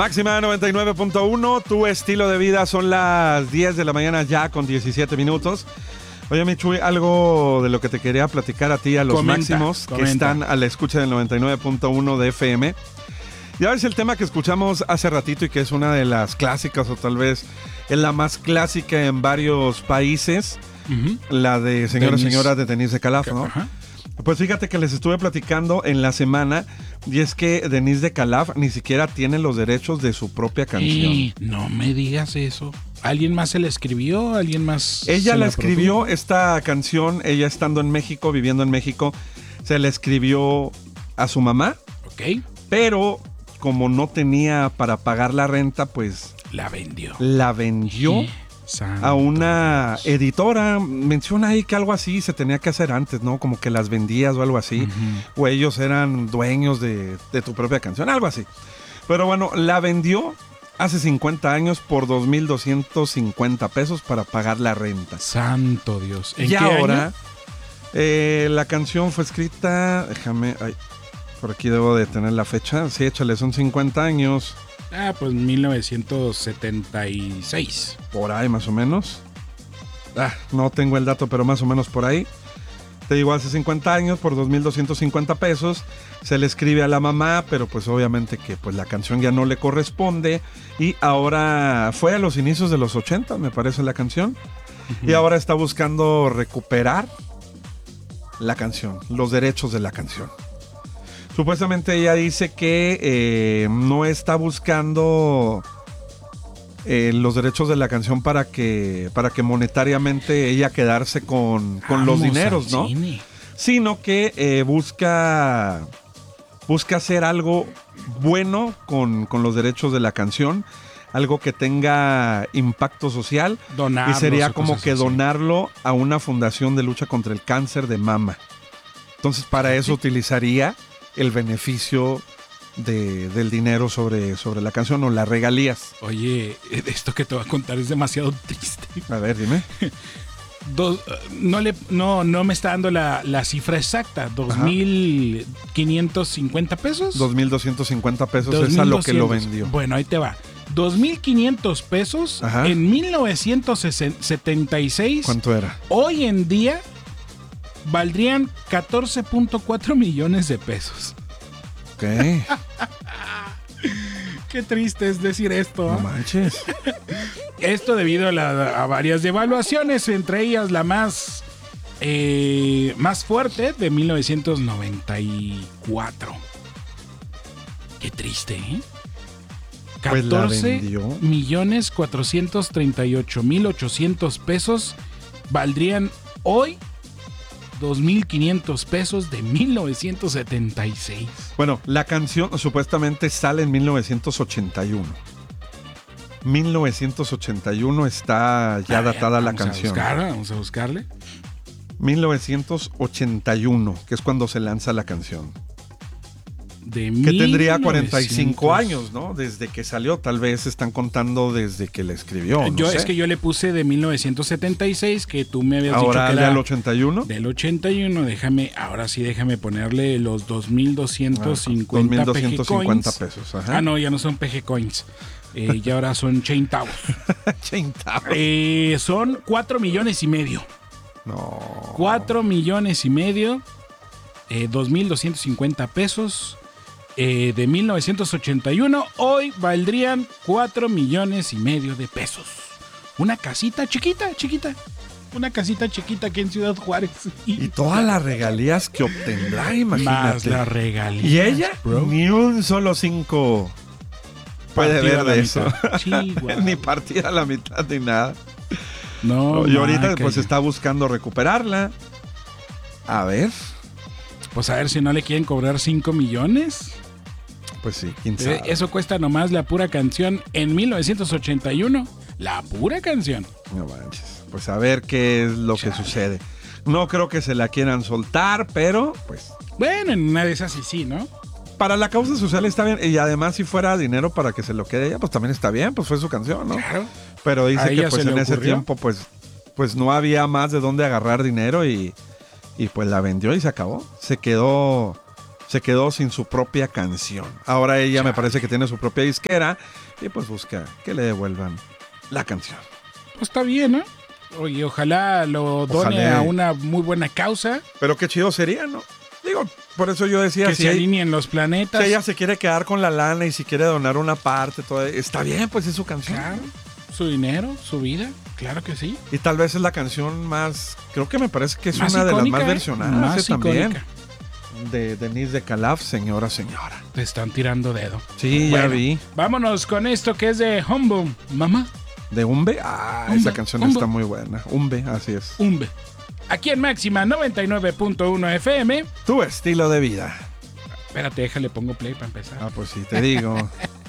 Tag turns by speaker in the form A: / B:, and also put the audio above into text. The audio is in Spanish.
A: Máxima 99.1, tu estilo de vida. Son las 10 de la mañana ya con 17 minutos. Oye, Michuy, algo de lo que te quería platicar a ti, a los máximos que están a la escucha del 99.1 de FM. Ya ves el tema que escuchamos hace ratito y que es una de las clásicas, o tal vez es la más clásica en varios países, la de Señoras y Señoras de Denise de Calaf, ¿no? Ajá. Pues fíjate que les estuve platicando en la semana, y es que Denise de Calaf ni siquiera tiene los derechos de su propia canción.
B: No me digas eso. ¿Alguien más se la escribió? ¿Alguien más?
A: Ella la escribió, esta canción, ella estando en México, viviendo en México, se la escribió a su mamá.
B: Ok.
A: Pero como no tenía para pagar la renta, pues...
B: La vendió.
A: La vendió a una editora. Menciona ahí que algo así se tenía que hacer antes, ¿no? Como que las vendías o algo así. O ellos eran dueños de tu propia canción, algo así. Pero bueno, la vendió hace 50 años por 2,250 pesos para pagar la renta.
B: Santo Dios.
A: ¿En qué ahora año? La canción fue escrita... Déjame... por aquí debo de tener la fecha. Sí, échale, son 50 años.
B: Pues 1976.
A: Por ahí más o menos. No tengo el dato, pero más o menos por ahí. Te digo, hace 50 años por 2,250 pesos. Se le escribe a la mamá, pero pues obviamente que pues la canción ya no le corresponde. Y ahora fue a los inicios de los 80, me parece, la canción. Y ahora está buscando recuperar la canción, los derechos de la canción. Supuestamente ella dice que no está buscando los derechos de la canción para que monetariamente ella quedarse con los dineros, ¿no? Sino que busca hacer algo bueno con los derechos de la canción, algo que tenga impacto social.
B: Donarlo,
A: y sería como que donarlo a una fundación de lucha contra el cáncer de mama. Entonces para eso utilizaría el beneficio del dinero sobre la canción o las regalías.
B: Oye, esto que te voy a contar es demasiado triste.
A: A ver, dime.
B: No me está dando la cifra exacta. 2,550 pesos.
A: 2,250 pesos es a lo que lo vendió.
B: Bueno, ahí te va. 2,500 pesos. Ajá. En 1976.
A: ¿Cuánto era?
B: Hoy en día valdrían 14.4 millones de pesos.
A: Ok.
B: Qué triste es decir esto.
A: No manches.
B: Esto debido a varias devaluaciones, entre ellas la más fuerte de 1994. Qué triste, ¿eh? 14,438,800 pesos valdrían hoy 2,500 pesos de 1976.
A: Bueno, la canción supuestamente sale en 1981. 1981 está ya datada la canción.
B: Vamos a buscarle.
A: 1981, que es cuando se lanza la canción.
B: Que
A: tendría 45 años, ¿no? Desde que salió, tal vez están contando desde que la escribió.
B: Es que yo le puse de 1976, que tú me habías
A: ahora
B: dicho que era
A: del 81.
B: Del 81, déjame ponerle los 2,250
A: pesos. Ajá.
B: No, ya no son PG Coins. Ya ahora son Chain Towers.
A: Chain Towers.
B: Son 4,5 millones.
A: No.
B: 4,5 millones. 2,250 pesos. De 1981, hoy valdrían 4,5 millones de pesos. Una casita chiquita. Una casita chiquita aquí en Ciudad Juárez.
A: Y todas las regalías que obtendrá, imagínate.
B: Más las regalías.
A: Y ella, ni un solo 5 puede ver de eso. Ni partir a la mitad ni nada.
B: No.
A: Y ahorita pues está buscando recuperarla. A ver.
B: Pues a ver si no le quieren cobrar 5 millones.
A: Pues sí, quién sabe.
B: Eso cuesta nomás la pura canción en 1981. La pura canción.
A: No manches. Pues a ver qué es lo que sucede. No creo que se la quieran soltar, pero pues...
B: Bueno, en una de esas sí, ¿no?
A: Para la causa social está bien. Y además si fuera dinero para que se lo quede ella, pues también está bien. Pues fue su canción, ¿no?
B: Claro.
A: Pero dice que pues en ese tiempo pues no había más de dónde agarrar dinero y pues la vendió y se acabó. Se quedó se quedó sin su propia canción. Ahora ella me parece que tiene su propia disquera y pues busca que le devuelvan la canción.
B: Pues está bien, ¿no? Oye, ojalá lo done a una muy buena causa.
A: Pero qué chido sería, ¿no? Digo, por eso yo decía...
B: Que se alineen los planetas.
A: Si ella se quiere quedar con la lana y si quiere donar una parte, todo, está bien, pues es su canción.
B: Claro, su dinero, su vida, claro que sí.
A: Y tal vez es la canción más... Creo que me parece que es
B: Más
A: una
B: icónica,
A: de las más versionadas
B: más
A: también.
B: icónica.
A: De Denise de Calaf, señora.
B: Te están tirando dedo.
A: Sí,
B: Bueno,
A: ya vi.
B: Vámonos con esto que es de Humble, mamá.
A: ¿De Umbe? Ah,
B: Umbe,
A: esa canción
B: Umbe.
A: está muy buena. Umbe, así es.
B: Umbe. Aquí en Máxima 99.1 FM.
A: Tu estilo de vida.
B: Espérate, déjale, pongo play para empezar.
A: Ah, pues sí, te digo.